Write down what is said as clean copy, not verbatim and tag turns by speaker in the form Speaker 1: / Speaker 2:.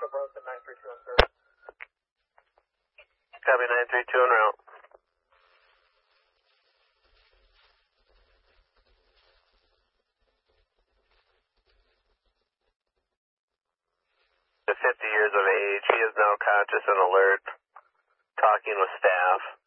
Speaker 1: Copy 932 en route. The 50 years of age, he is now conscious and alert, talking with staff.